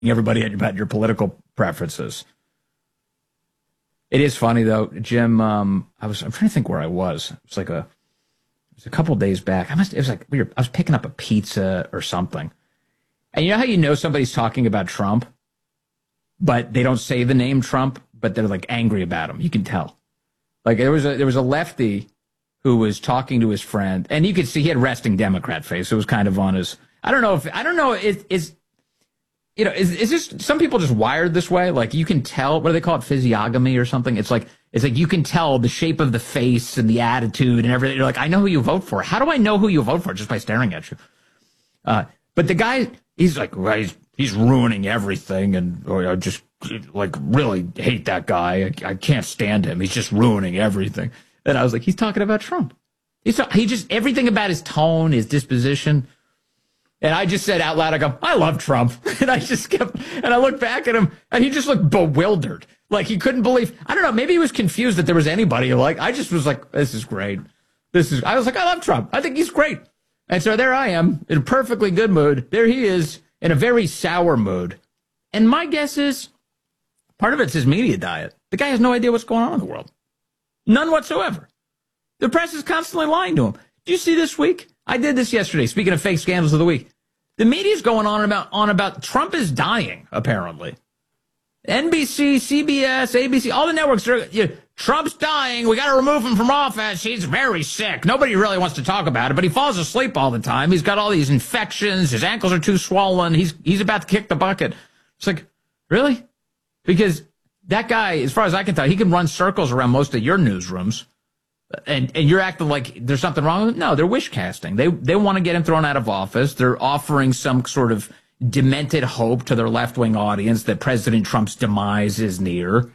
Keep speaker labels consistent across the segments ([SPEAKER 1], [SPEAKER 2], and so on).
[SPEAKER 1] everybody about your political preferences. It is funny though, Jim. I'm trying to think where I was. It was a couple days back. It was like weird. I was picking up a pizza or something, and you know how you know somebody's talking about Trump, but they don't say the name Trump, but they're like angry about him. You can tell. Like there was a lefty who was talking to his friend, and you could see he had resting Democrat face. It was kind of on his. I don't know. Is this, some people just wired this way? Like you can tell, what do they call it? Physiognomy or something? It's like you can tell the shape of the face and the attitude and everything. You're like, I know who you vote for. How do I know who you vote for? Just by staring at you. But the guy, he's like, well, he's ruining everything. And I just like really hate that guy. I can't stand him. He's just ruining everything. And I was like, he's talking about Trump. He just, everything about his tone, his disposition. And I just said out loud, I go, I love Trump. And I looked back at him, and he just looked bewildered. Like he couldn't believe, I don't know, maybe he was confused that there was anybody like, I just was like, this is great. I was like, I love Trump. I think he's great. And so there I am, in a perfectly good mood. There he is, in a very sour mood. And my guess is, part of it's his media diet. The guy has no idea what's going on in the world. None whatsoever. The press is constantly lying to him. Do you see this week? I did this yesterday, speaking of fake scandals of the week. The media's going on about Trump is dying, apparently. NBC, CBS, ABC, all the networks are, Trump's dying. We got to remove him from office. He's very sick. Nobody really wants to talk about it, but he falls asleep all the time. He's got all these infections. His ankles are too swollen. He's about to kick the bucket. It's like, really? Because that guy, as far as I can tell, he can run circles around most of your newsrooms. And you're acting like there's something wrong with it? No, they're wish casting. They want to get him thrown out of office. They're offering some sort of demented hope to their left-wing audience that President Trump's demise is near.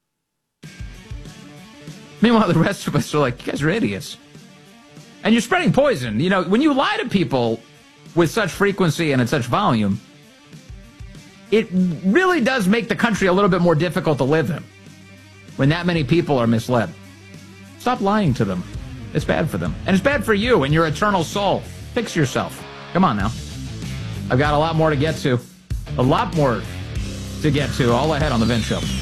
[SPEAKER 1] Meanwhile, the rest of us are like, you guys are idiots. And you're spreading poison. When you lie to people with such frequency and at such volume, it really does make the country a little bit more difficult to live in when that many people are misled. Stop lying to them. It's bad for them. And it's bad for you and your eternal soul. Fix yourself. Come on now. I've got a lot more to get to. A lot more to get to. All ahead on The Vince Show.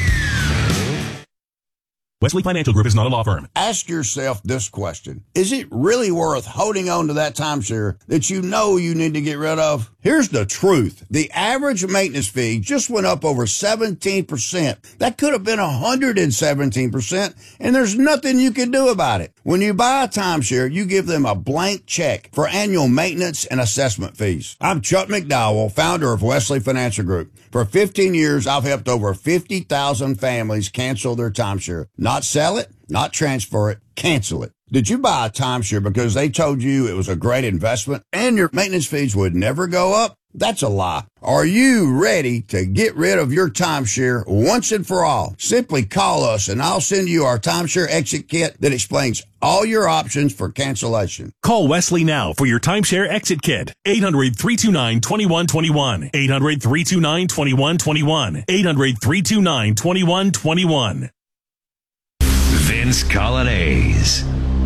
[SPEAKER 2] Wesley Financial Group is not a law firm.
[SPEAKER 3] Ask yourself this question. Is it really worth holding on to that timeshare that you know you need to get rid of? Here's the truth. The average maintenance fee just went up over 17%. That could have been 117%, and there's nothing you can do about it. When you buy a timeshare, you give them a blank check for annual maintenance and assessment fees. I'm Chuck McDowell, founder of Wesley Financial Group. For 15 years, I've helped over 50,000 families cancel their timeshare. Not sell it, not transfer it, cancel it. Did you buy a timeshare because they told you it was a great investment and your maintenance fees would never go up? That's a lie. Are you ready to get rid of your timeshare once and for all? Simply call us and I'll send you our timeshare exit kit that explains all your options for cancellation.
[SPEAKER 2] Call Wesley now for your timeshare exit kit. 800-329-2121. 800-329-2121. 800-329-2121.
[SPEAKER 4] Vince Coglianese.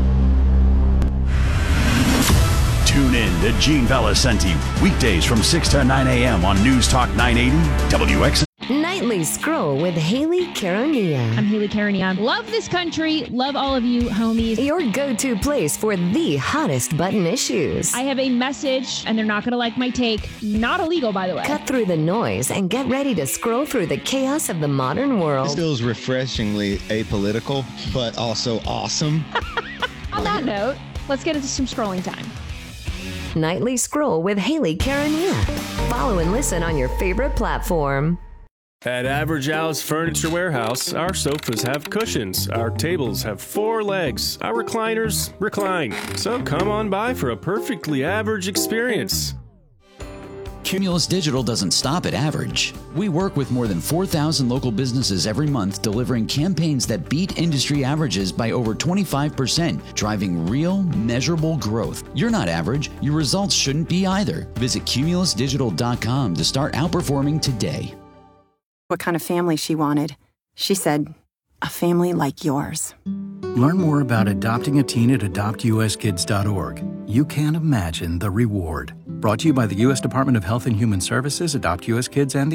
[SPEAKER 5] Tune in to Gene Valicenti weekdays from 6 to 9 a.m. on News Talk 980 WX.
[SPEAKER 6] Nightly Scroll with Haley Karania.
[SPEAKER 7] I'm Haley Karania. Love this country. Love all of you, homies.
[SPEAKER 6] Your go-to place for the hottest button issues.
[SPEAKER 7] I have a message, and they're not going to like my take. Not illegal, by the way.
[SPEAKER 6] Cut through the noise and get ready to scroll through the chaos of the modern world.
[SPEAKER 8] This feels refreshingly apolitical, but also awesome.
[SPEAKER 7] On that note, let's get into some scrolling time.
[SPEAKER 6] Nightly Scroll with Haley Karania. Follow and listen on your favorite platform.
[SPEAKER 9] At Average Al's Furniture Warehouse, our sofas have cushions, our tables have 4 legs, our recliners recline. So come on by for a perfectly average experience.
[SPEAKER 10] Cumulus Digital doesn't stop at average. We work with more than 4,000 local businesses every month, delivering campaigns that beat industry averages by over 25%, driving real, measurable growth. You're not average. Your results shouldn't be either. Visit cumulusdigital.com to start outperforming today.
[SPEAKER 11] What kind of family she wanted. She said, a family like yours.
[SPEAKER 12] Learn more about adopting a teen at adoptuskids.org. You can't imagine the reward. Brought to you by the U.S. Department of Health and Human Services, Adopt U.S. Kids, and the